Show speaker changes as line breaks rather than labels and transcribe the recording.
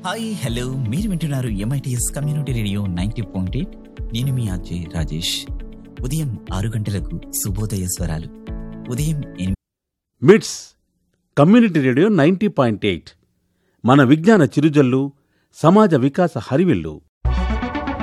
Hi hello, మీరు వింటున్నారు MITS community radio 90.8. నేను మీ అజయ్ రాజేష్. ఉదయం 6 గంటలకు శుభోదయ స్వరాలు, ఉదయం
మిట్స్ కమ్యూనిటీ రేడియో 90.8 మన విజ్ఞాన చిరుజల్లు, సమాజ వికాస హరివిల్లు.